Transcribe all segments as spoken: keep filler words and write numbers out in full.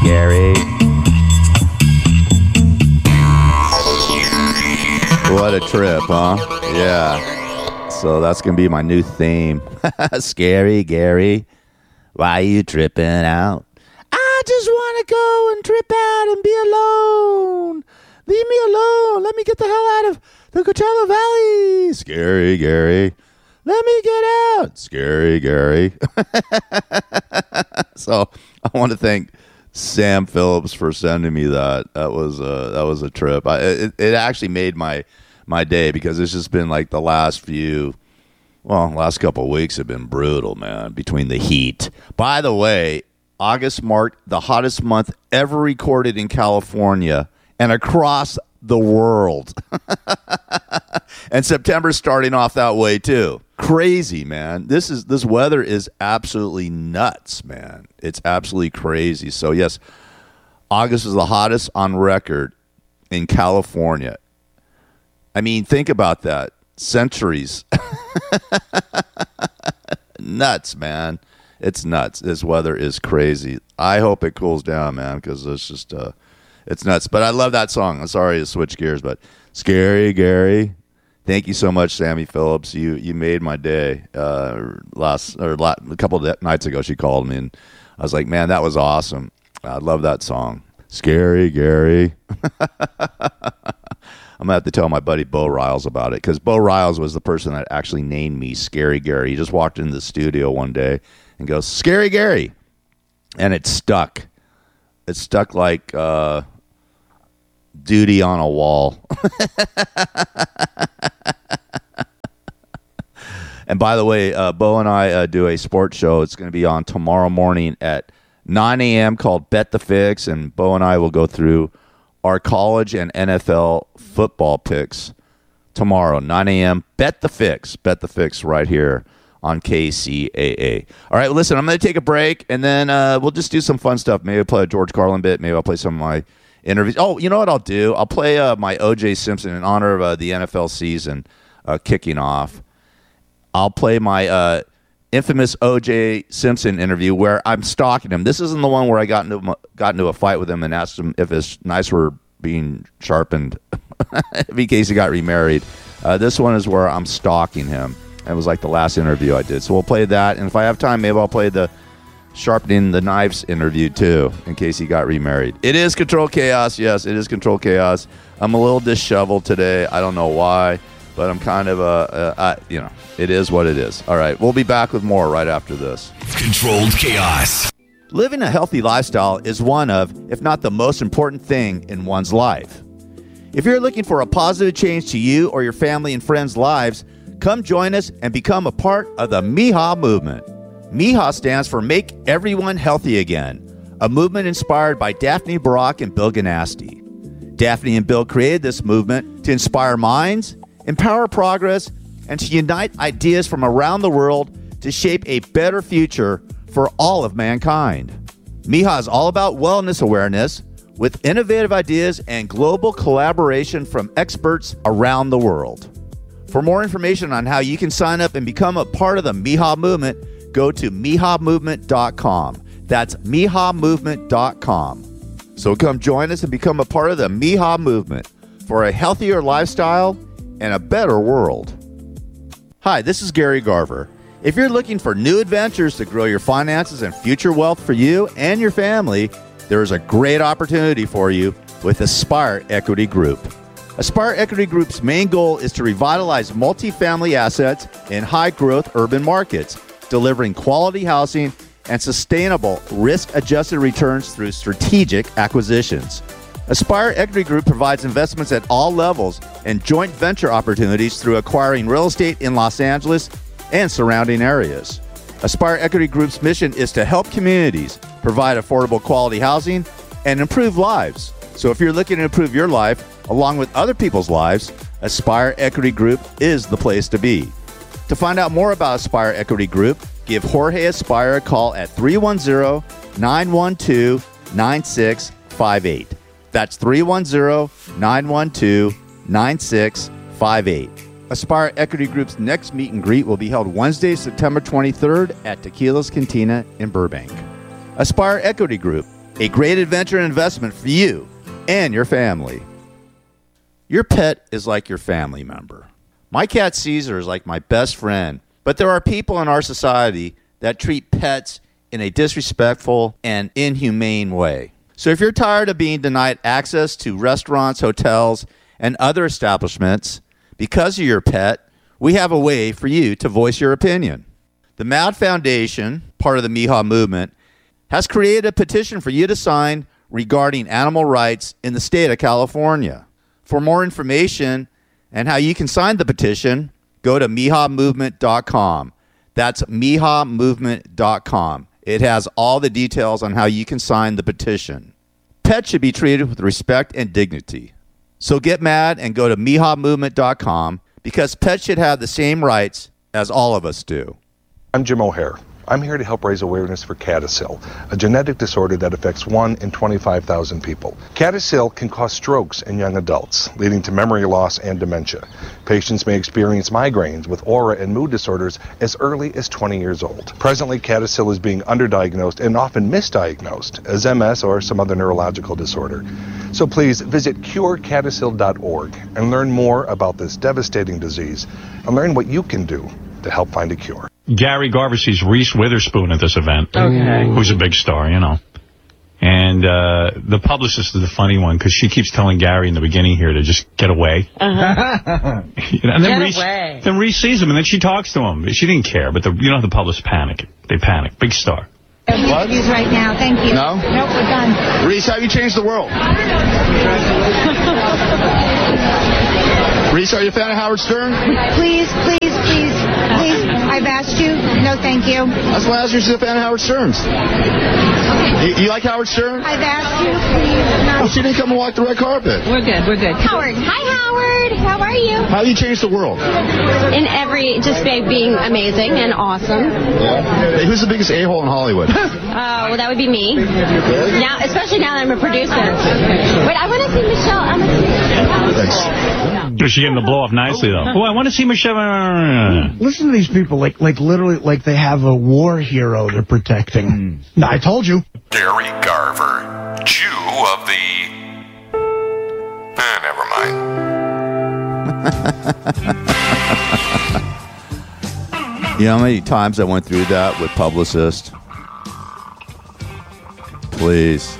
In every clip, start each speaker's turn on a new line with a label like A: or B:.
A: Gary. What a trip, huh? Yeah. So that's going to be my new theme. Scary Gary. Why are you tripping out? I just want to go and trip out and be alone. Leave me alone. Let me get the hell out of the Coachella Valley. Scary Gary. Let me get out. Scary Gary. So I want to thank Sam Phillips for sending me that. That was a, that was a trip. I, it, it actually made my my day because it's just been like the last few, well, last couple of weeks have been brutal, man, between the heat. By the way, August marked the hottest month ever recorded in California and across the world. And September's starting off that way too. Crazy, man. This is this weather is absolutely nuts, man. It's absolutely crazy. So yes, August is the hottest on record in California. I mean, think about that. Centuries. Nuts, man. It's nuts. This weather is crazy. I hope it cools down, man, because it's just uh it's nuts. But I love that song. I'm sorry to switch gears, but Scary Gary. Thank you so much, Sammy Phillips. You you made my day. Uh, last or la- a couple of nights ago, she called me, and I was like, "Man, that was awesome. I love that song, Scary Gary." I'm gonna have to tell my buddy Bo Riles about it because Bo Riles was the person that actually named me Scary Gary. He just walked into the studio one day and goes, "Scary Gary," and it stuck. It stuck like uh, duty on a wall. And by the way, uh, Bo and I uh, do a sports show. It's going to be on tomorrow morning at nine a.m. called Bet the Fix, and Bo and I will go through our college and N F L football picks tomorrow, nine a.m. Bet the Fix. Bet the Fix right here on K C A A. All right, listen, I'm going to take a break, and then uh, we'll just do some fun stuff. Maybe I'll play a George Carlin bit. Maybe I'll play some of my interviews. Oh, you know what I'll do? I'll play uh, my O J Simpson in honor of uh, the N F L season uh, kicking off. I'll play my uh, infamous O J Simpson interview where I'm stalking him. This isn't the one where I got into got into a fight with him and asked him if his knives were being sharpened in case he got remarried. Uh, this one is where I'm stalking him. It was like the last interview I did. So we'll play that. And if I have time, maybe I'll play the sharpening the knives interview too, in case he got remarried. It is Control Chaos. Yes, it is Control Chaos. I'm a little disheveled today. I don't know why, but I'm kind of, uh, uh, uh, you know, it is what it is. All right, we'll be back with more right after this.
B: Controlled Chaos.
A: Living a healthy lifestyle is one of, if not the most important thing in one's life. If you're looking for a positive change to you or your family and friends' lives, come join us and become a part of the M I H A movement. M I H A stands for Make Everyone Healthy Again, a movement inspired by Daphne Barak and Bill Ganasty. Daphne and Bill created this movement to inspire minds, empower progress, and to unite ideas from around the world to shape a better future for all of mankind. M I H A is all about wellness awareness with innovative ideas and global collaboration from experts around the world. For more information on how you can sign up and become a part of the M I H A movement, go to M I H A movement dot com. That's M I H A movement dot com. So come join us and become a part of the M I H A movement for a healthier lifestyle and a better world. Hi, this is Gary Garver. If you're looking for new adventures to grow your finances and future wealth for you and your family, there is a great opportunity for you with Aspire Equity Group. Aspire Equity Group's main goal is to revitalize multifamily assets in high-growth urban markets, delivering quality housing and sustainable risk-adjusted returns through strategic acquisitions. Aspire Equity Group provides investments at all levels and joint venture opportunities through acquiring real estate in Los Angeles and surrounding areas. Aspire Equity Group's mission is to help communities provide affordable quality housing and improve lives. So if you're looking to improve your life along with other people's lives, Aspire Equity Group is the place to be. To find out more about Aspire Equity Group, give Jorge Aspire a call at three one zero, nine one two, nine six five eight. That's three one zero, nine one two, nine six five eight. Aspire Equity Group's next meet and greet will be held Wednesday, September twenty-third at Tequila's Cantina in Burbank. Aspire Equity Group, A great adventure and investment for you and your family. Your pet is like your family member. My cat Caesar is like my best friend, but there are people in our society that treat pets in a disrespectful and inhumane way. So if you're tired of being denied access to restaurants, hotels, and other establishments because of your pet, we have a way for you to voice your opinion. The Mad Foundation, part of the Meehaw movement, has created a petition for you to sign regarding animal rights in the state of California. For more information and how you can sign the petition, go to meehaw movement dot com. That's meehaw movement dot com. It has all the details on how you can sign the petition. Pets should be treated with respect and dignity. So get mad and go to meehaw movement dot com because pets should have the same rights as all of us do.
C: I'm Jim O'Hare. I'm here to help raise awareness for CADASIL, a genetic disorder that affects one in twenty-five thousand people. CADASIL can cause strokes in young adults, leading to memory loss and dementia. Patients may experience migraines with aura and mood disorders as early as twenty years old. Presently, CADASIL is being underdiagnosed and often misdiagnosed as M S or some other neurological disorder. So please visit cure cadasil dot org and learn more about this devastating disease and learn what you can do to help find a cure.
D: Gary Garver sees Reese Witherspoon at this event,
E: okay.
D: who's a big star, you know. And uh, the publicist is the funny one because she keeps telling Gary in the beginning here to just get away.
E: Uh-huh.
D: you know, and then
E: get
D: Reese,
E: away.
D: Then Reese sees him, and then she talks to him. She didn't care, but the, you know the publicists panic. They panic. Big star.
F: What? Right now. Thank you.
A: No?
F: Nope, we're done.
A: Reese, how you changed the world? Reese, are you a fan of Howard Stern?
F: Please, please, please, please. I've asked you. No, thank you.
A: That's why I asked you if you're a fan of Howard Stern's. You, you like Howard Stern?
F: I've asked you, please.
A: Well, she didn't come and walk the red carpet.
E: We're good, we're good.
F: Howard. Hi, Howard. How are you?
A: How do you change the world?
G: In every, just by being amazing and awesome.
A: Yeah. Hey, who's the biggest a-hole in Hollywood?
G: Uh, well, that would be me. Now, especially now that I'm a producer. Wait, I want to see Michelle. I'm a...
A: Thanks.
D: She's getting the blow off nicely, though. Oh, I want to see Michelle.
H: Listen to these people, like like literally, like they have a war hero they're protecting. Mm. No, I told you.
B: Gary Garver, Jew of the... Eh, never mind.
A: You know how many times I went through that with publicists? Please.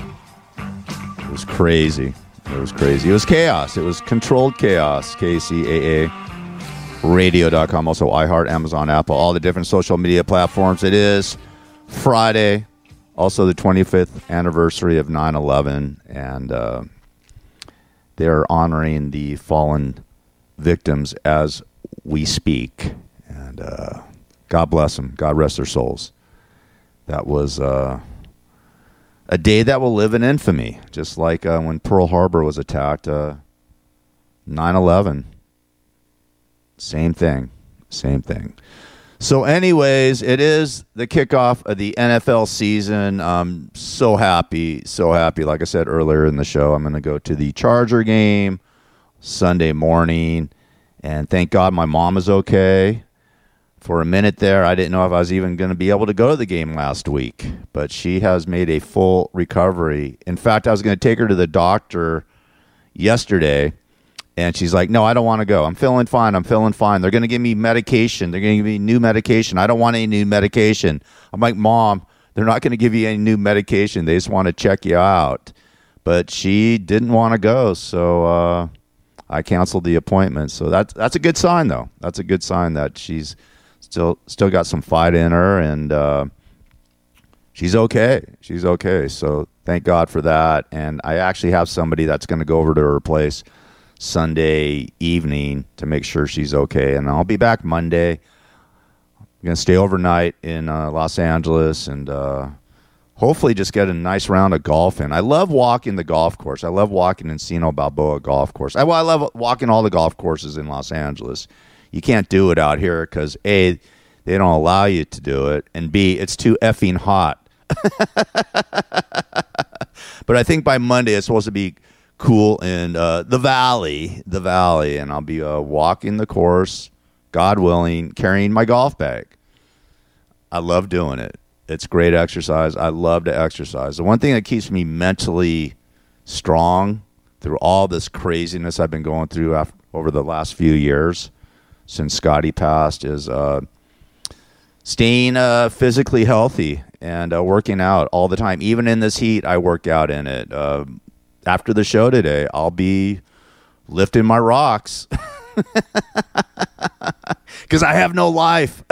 A: It was crazy. It was crazy. It was chaos. It was controlled chaos. K C A A radio dot com. Also iHeart, Amazon, Apple, all the different social media platforms. It is Friday. Also the twenty-fifth anniversary of nine eleven. And uh, they're honoring the fallen victims as we speak. And uh, God bless them. God rest their souls. That was... Uh, A day that will live in infamy, just like uh, when Pearl Harbor was attacked, uh, nine eleven. Same thing, same thing. So anyways, it is the kickoff of the N F L season. I'm so happy, so happy. Like I said earlier in the show, I'm going to go to the Charger game Sunday morning, and thank God my mom is okay. For a minute there, I didn't know if I was even going to be able to go to the game last week, but she has made a full recovery. In fact, I was going to take her to the doctor yesterday, and she's like, no, I don't want to go. I'm feeling fine. I'm feeling fine. They're going to give me medication. They're going to give me new medication. I don't want any new medication. I'm like, Mom, they're not going to give you any new medication. They just want to check you out. But she didn't want to go, so uh, I canceled the appointment. So that's, that's a good sign, though. That's a good sign that she's Still, still got some fight in her, and uh, she's okay. She's okay. So thank God for that. And I actually have somebody that's going to go over to her place Sunday evening to make sure she's okay. And I'll be back Monday. I'm going to stay overnight in uh, Los Angeles and uh, hopefully just get a nice round of golf in. I love walking the golf course. I love walking Encino Balboa golf course. I, well, I love walking all the golf courses in Los Angeles. You can't do it out here because, A, they don't allow you to do it, and B, it's too effing hot. But I think by Monday it's supposed to be cool in uh, the valley, the valley, and I'll be uh, walking the course, God willing, carrying my golf bag. I love doing it. It's great exercise. I love to exercise. The one thing that keeps me mentally strong through all this craziness I've been going through after, over the last few years since Scotty passed is uh, staying uh, physically healthy and uh, working out all the time. Even in this heat, I work out in it. Uh, after the show today, I'll be lifting my rocks because I have no life.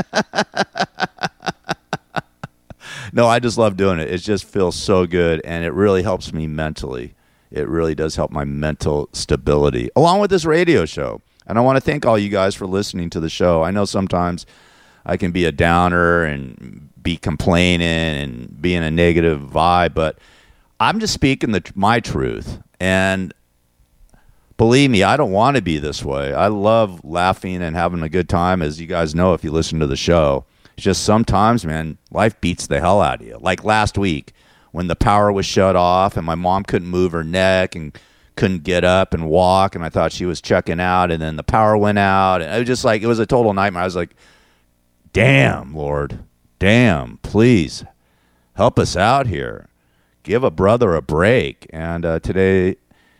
A: No, I just love doing it. It just feels so good, and it really helps me mentally. It really does help my mental stability, along with this radio show. And I want to thank all you guys for listening to the show. I know sometimes I can be a downer and be complaining and be in a negative vibe, but I'm just speaking the, my truth. And believe me, I don't want to be this way. I love laughing and having a good time, as you guys know if you listen to the show. It's just sometimes, man, life beats the hell out of you. Like last week when the power was shut off and my mom couldn't move her neck and couldn't get up and walk, and I thought she was checking out, and then the power went out, and it was just like, it was a total nightmare. I was like, damn, Lord, damn, please help us out here. Give a brother a break. And uh, today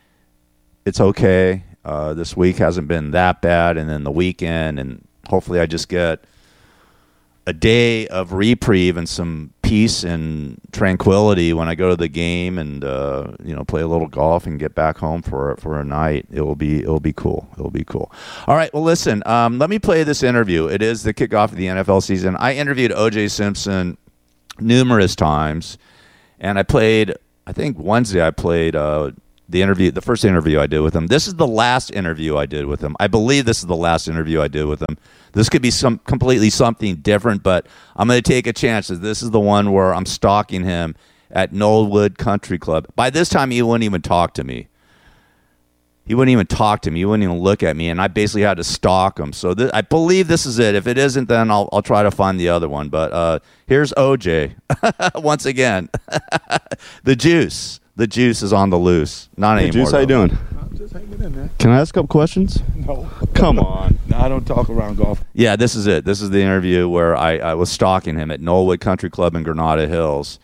A: it's okay. Uh, this week hasn't been that bad, and then the weekend, and hopefully I just get a day of reprieve and some peace and tranquility when I go to the game and uh, you know, play a little golf and get back home for for a night. It will be it will be cool. It will be cool. All right. Well, listen. Um, let me play this interview. It is the kickoff of the N F L season. I interviewed O J Simpson numerous times, and I played. I think Wednesday I played uh, the interview, the first interview I did with him. This is the last interview I did with him. I believe this is the last interview I did with him. This could be some completely something different, but I'm going to take a chance. This is the one where I'm stalking him at Knollwood Country Club. By this time, he wouldn't even talk to me. He wouldn't even talk to me. He wouldn't even look at me, and I basically had to stalk him. So th- I believe this is it. If it isn't, then I'll, I'll try to find the other one. But uh, here's O J once again. The juice. The juice is on the loose. Not
I: hey,
A: anymore.
I: Juice, how you doing?
J: I'm just hanging in there.
I: Can I ask a couple questions?
J: No.
I: Come on.
J: No, I don't talk around golf.
A: Yeah, this is it. This is the interview where I, I was stalking him at Knollwood Country Club in Granada Hills.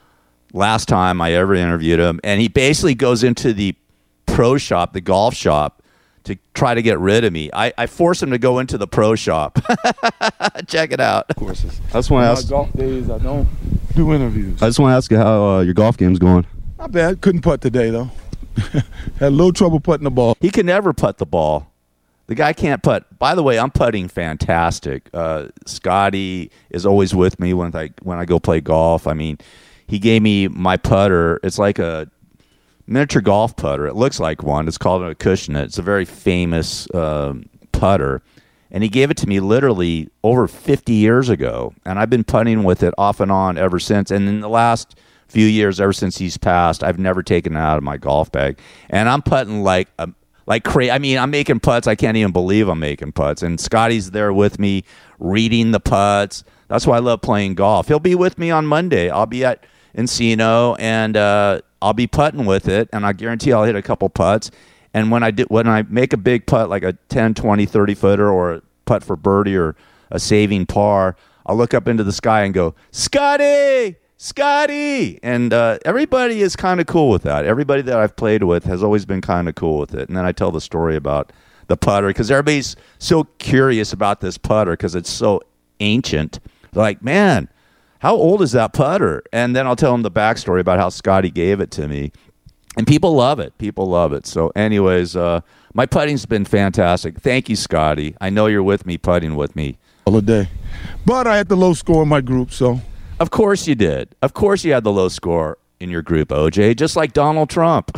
A: Last time I ever interviewed him. And he basically goes into the pro shop, the golf shop, to try to get rid of me. I, I force him to go into the pro shop. Check it out.
J: Of course.
I: I just want to ask.
J: My golf days, I don't do interviews.
I: I just want to ask you how uh, your golf game's going.
J: Not bad. Couldn't putt today, though. Had a little trouble putting the ball.
A: He can never putt the ball. The guy can't putt. By the way, I'm putting fantastic. Uh, Scotty is always with me when I when I go play golf. I mean, he gave me my putter. It's like a miniature golf putter. It looks like one. It's called a Acushnet. It's a very famous uh, putter. And he gave it to me literally over fifty years ago. And I've been putting with it off and on ever since. And in the last few years, ever since he's passed, I've never taken it out of my golf bag. And I'm putting like a, like crazy. I mean, I'm making putts. I can't even believe I'm making putts. And Scotty's there with me reading the putts. That's why I love playing golf. He'll be with me on Monday. I'll be at Encino, and uh, I'll be putting with it. And I guarantee I'll hit a couple putts. And when I do, when I make a big putt, like a ten, twenty, thirty footer, or a putt for birdie or a saving par, I'll look up into the sky and go, Scotty! Scotty! And uh, everybody is kind of cool with that. Everybody that I've played with has always been kind of cool with it. And then I tell the story about the putter because everybody's so curious about this putter because it's so ancient. They're like, man, how old is that putter? And then I'll tell them the backstory about how Scotty gave it to me. And people love it. People love it. So anyways, uh, my putting's been fantastic. Thank you, Scotty. I know you're with me, putting with me.
J: All day. But I had the low score in my group, so...
A: Of course you did. Of course you had the low score in your group, O J, just like Donald Trump.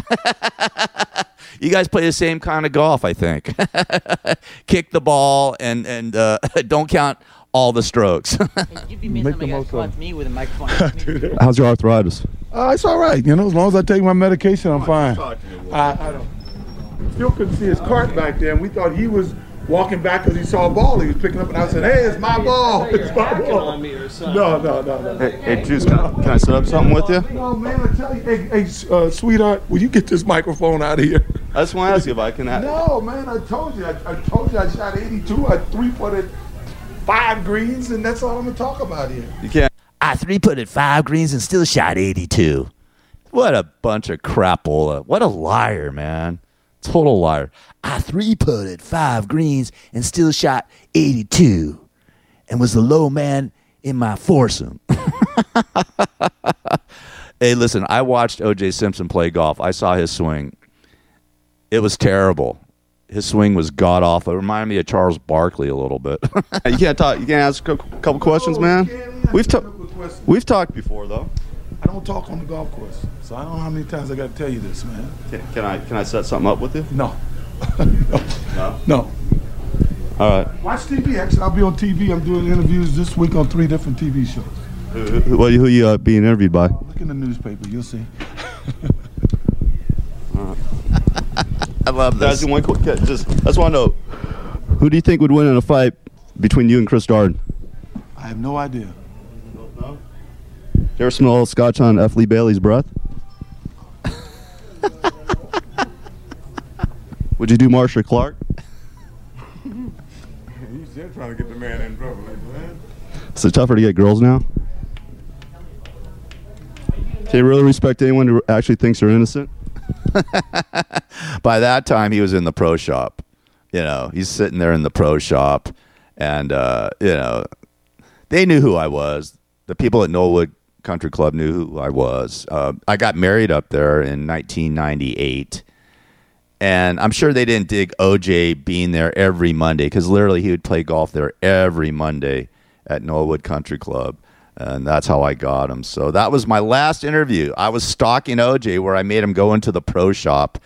A: You guys play the same kind of golf, I think. Kick the ball and, and uh, don't count all the strokes.
K: You'd be missing somebody got caught me with a microphone.
I: How's your arthritis?
J: Uh, it's all right. You know, as long as I take my medication, I'm fine. I, I don't. Still couldn't see his cart back there, and we thought he was walking back because he saw a ball he was picking up, and I said, hey, it's my ball. It's my ball. No, no, no, no.
I: Hey, hey Juice, can I, can I set up something with you?
J: No, man, I tell you. Hey, hey uh, sweetheart, will you get this microphone out of here?
I: I just want to ask you if I can...
J: No, man, I told you. I, I told you I shot eighty-two. I three-footed five greens, and that's all I'm going to talk about here.
I: You can't...
A: I three-putted five greens and still shot eighty-two. What a bunch of crapola. What a liar, man. Total liar. I three-putted five greens and still shot eighty-two and was the low man in my foursome. Hey, listen, I watched O J Simpson play golf. I saw his swing. It was terrible. His swing was god-awful. It reminded me of Charles Barkley a little bit.
I: You can't talk. You can't ask a couple questions, man. We've talked. We've talked before, though.
J: I don't talk on the golf course, so I don't know how many times I got to tell you this, man.
I: Can, can I can I set something up with you?
J: No. no.
I: No.
J: No.
I: All right.
J: Watch T V. Actually, I'll be on T V. I'm doing interviews this week on three different T V shows.
I: Who, who, who, who you uh, being interviewed by?
J: Look in the newspaper. You'll see.
I: uh,
A: I love this.
I: One quick, just, I just want to know, who do you think would win in a fight between you and Chris Darden?
J: I have no idea.
I: No? You ever smell scotch on F. Lee Bailey's breath? Would you do Marsha Clark?
J: He's still trying to get the man in trouble, man.
I: Is it tougher to get girls now? Do you really respect anyone who actually thinks they're innocent?
A: By that time, he was in the pro shop. You know, he's sitting there in the pro shop, and uh, you know, they knew who I was. The people at Knollwood Country Club knew who I was. Uh, I got married up there in nineteen ninety-eight, and I'm sure they didn't dig O J being there every Monday, because literally he would play golf there every Monday at Knollwood Country Club. And that's how I got him. So that was my last interview. I was stalking O J where I made him go into the pro shop.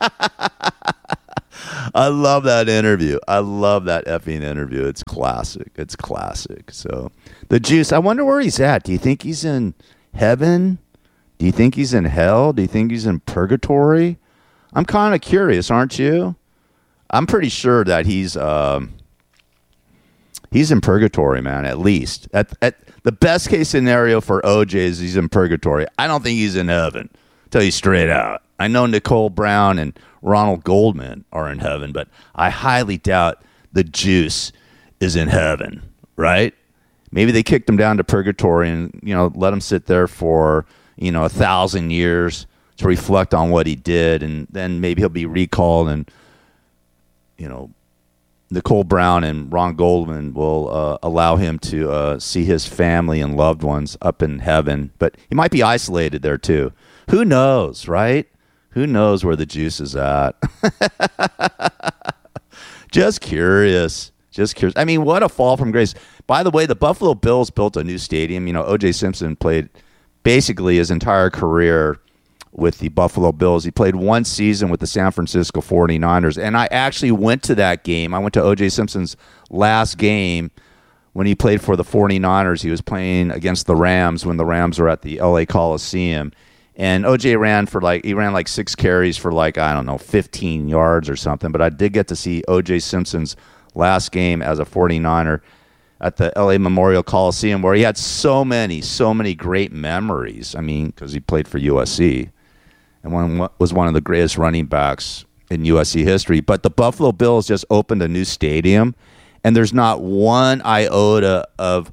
A: I love that interview. I love that effing interview. It's classic. It's classic. So the Juice, I wonder where he's at. Do you think he's in heaven? Do you think he's in hell? Do you think he's in purgatory? I'm kind of curious, aren't you? I'm pretty sure that he's... Um, He's in purgatory, man, at least. At, at the best case scenario for O J is he's in purgatory. I don't think he's in heaven. Tell you straight out. I know Nicole Brown and Ronald Goldman are in heaven, but I highly doubt the Juice is in heaven, right? Maybe they kicked him down to purgatory and, you know, let him sit there for, you know, a thousand years to reflect on what he did, and then maybe he'll be recalled and, you know, Nicole Brown and Ron Goldman will uh, allow him to uh, see his family and loved ones up in heaven. But he might be isolated there, too. Who knows, right? Who knows where the Juice is at? Just curious. Just curious. I mean, what a fall from grace. By the way, the Buffalo Bills built a new stadium. You know, O J Simpson played basically his entire career with the Buffalo Bills. He played one season with the San Francisco forty-niners, and I actually went to that game. I went to O J Simpson's last game when he played for the forty-niners. He was playing against the Rams when the Rams were at the L A Coliseum, and O J ran for like he ran like six carries for like I don't know fifteen yards or something. But I did get to see O J Simpson's last game as a forty-niner at the L A Memorial Coliseum, where he had so many, so many great memories. I mean, because he played for U S C. And one was one of the greatest running backs in U S C history. But the Buffalo Bills just opened a new stadium, and there's not one iota of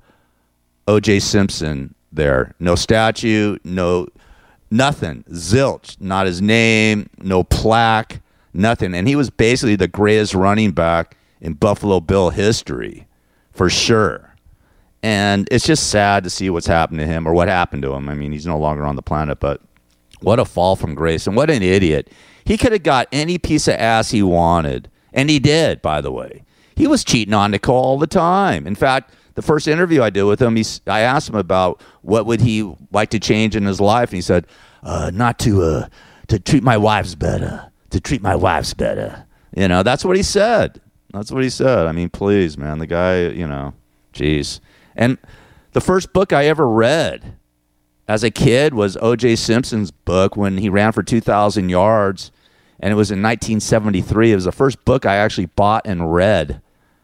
A: O J Simpson there. No statue, no nothing. Zilch, not his name, no plaque, nothing. And he was basically the greatest running back in Buffalo Bill history, for sure. And it's just sad to see what's happened to him, or what happened to him. I mean, he's no longer on the planet, but what a fall from grace, and what an idiot. He could have got any piece of ass he wanted, and he did, by the way. He was cheating on Nicole all the time. In fact, the first interview I did with him, he's, I asked him about what would he like to change in his life, and he said, uh, not to uh, to treat my wives better, to treat my wives better. You know, that's what he said. That's what he said. I mean, please, man, the guy, you know, geez. And the first book I ever read as a kid was O J Simpson's book when he ran for two thousand yards, and it was in nineteen seventy-three. It was the first book I actually bought and read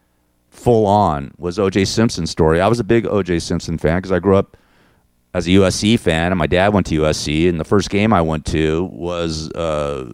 A: full on, was O J Simpson's story. I was a big O J Simpson fan because I grew up as a U S C fan, and my dad went to U S C, and the first game I went to was uh,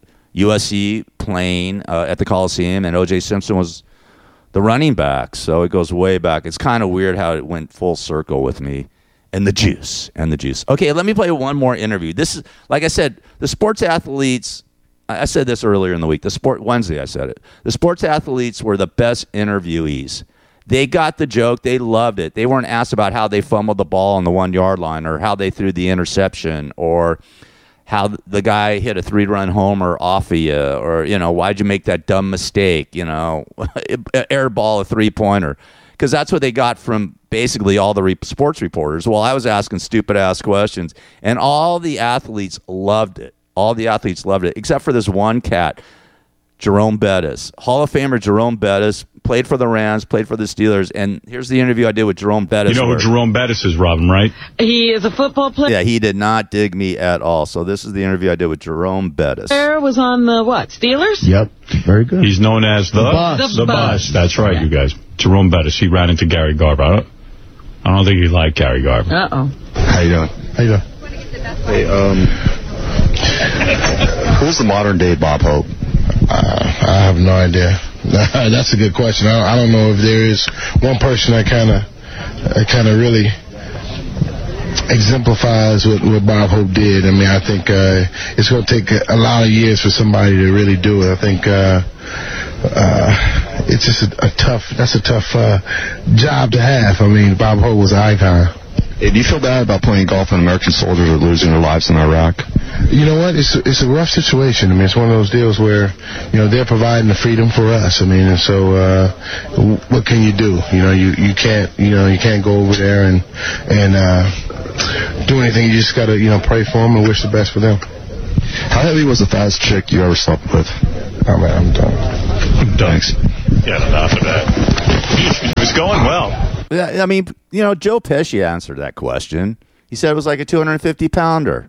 A: U S C playing uh, at the Coliseum, and O J Simpson was the running back, so it goes way back. It's kind of weird how it went full circle with me. And the juice. And the juice. Okay, let me play one more interview. This is, like I said, the sports athletes, I said this earlier in the week, the sport Wednesday I said it. The sports athletes were the best interviewees. They got the joke. They loved it. They weren't asked about how they fumbled the ball on the one-yard line or how they threw the interception or how the guy hit a three-run homer off of you or, you know, why'd you make that dumb mistake, you know, air ball a three-pointer. Because that's what they got from basically all the re- sports reporters. Well, I was asking stupid-ass questions, and all the athletes loved it. All the athletes loved it, except for this one cat, Jerome Bettis. Hall of Famer Jerome Bettis played for the Rams, played for the Steelers, and here's the interview I did with Jerome Bettis.
D: You know who Jerome Bettis is, Robin, right?
E: He is a football player.
A: Yeah, he did not dig me at all. So this is the interview I did with Jerome Bettis.
E: Was on the what? Steelers?
H: Yep, very good.
D: He's known as the,
H: The Bus.
D: The,
E: The
D: bus.
E: Bus.
D: That's right,
E: Yeah.
D: you guys. Jerome Bettis. He ran into Gary Garver. I don't, I don't think he liked Gary Garver.
E: Uh-oh.
I: How you doing?
H: How you doing?
I: Hey, um, who's the modern day Bob Hope?
L: Uh, I have no idea. That's a good question. I, I don't know if there is one person that kind of uh, kind of really exemplifies what, what Bob Hope did. I mean, I think uh, it's going to take a, a lot of years for somebody to really do it. I think uh, uh, it's just a, a tough, that's a tough uh, job to have. I mean, Bob Hope was an icon.
I: Hey, do you feel bad about playing golf when American soldiers are losing their lives in Iraq?
L: You know what? It's a, it's a rough situation. I mean, it's one of those deals where, you know, they're providing the freedom for us. I mean, and so uh, what can you do? You know, you, you can't you know you can't go over there and and uh, do anything. You just gotta you know pray for them and wish the best for them.
I: How heavy was the fattest chick you ever slept with?
L: Oh man, I'm done.
D: Thanks. Yeah, enough of that. It was going well.
A: Yeah, I mean, you know, Joe Pesci answered that question. He said it was like a two hundred fifty pounder.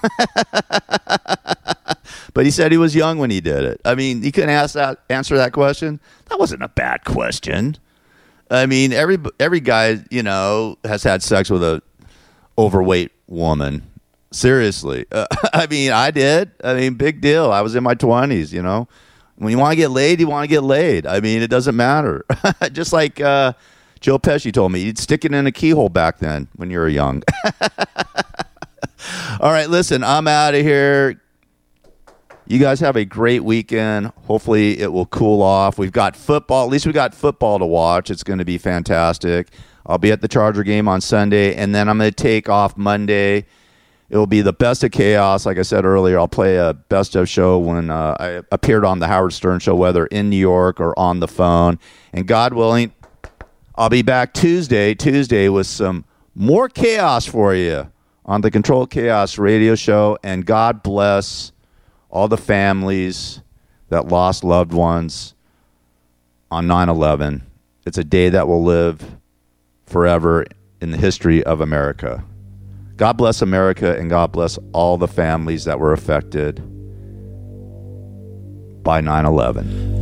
A: But he said he was young when he did it. I mean, he couldn't ask that, answer that question. That wasn't a bad question. I mean, every every guy, you know, has had sex with a overweight woman. Seriously. Uh, I mean, I did. I mean, big deal. I was in my twenties, you know. When you want to get laid, you want to get laid. I mean, it doesn't matter. Just like uh, Joe Pesci told me, you'd stick it in a keyhole back then when you were young. All right, listen, I'm out of here. You guys have a great weekend. Hopefully it will cool off. We've got football. At least we got football to watch. It's going to be fantastic. I'll be at the Charger game on Sunday, and then I'm going to take off Monday. It will be the best of chaos. Like I said earlier, I'll play a best of show when uh, I appeared on the Howard Stern Show, whether in New York or on the phone. And God willing, I'll be back Tuesday, Tuesday with some more chaos for you on the Controlled Chaos radio show. And God bless all the families that lost loved ones on nine eleven. It's a day that will live forever in the history of America. God bless America, and God bless all the families that were affected by nine eleven.